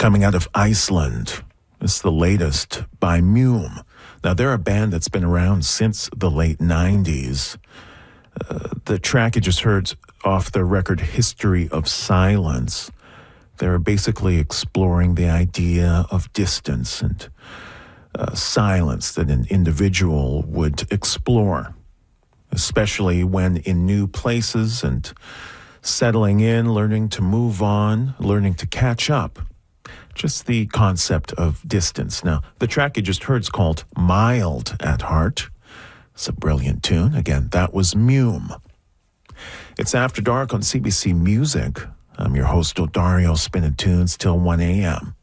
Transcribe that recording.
coming out of Iceland. It's the latest by Mume. Now, they're a band that's been around since the late 90s. The track you just heard off the record History of Silence. They're basically exploring the idea of distance and silence that an individual would explore, especially when in new places and settling in, learning to move on, learning to catch up. Just the concept of distance. Now, the track you just heard is called Mild at Heart. It's a brilliant tune. Again, that was Mume. It's After Dark on CBC Music. I'm your host, Dario, spinning tunes till 1 a.m.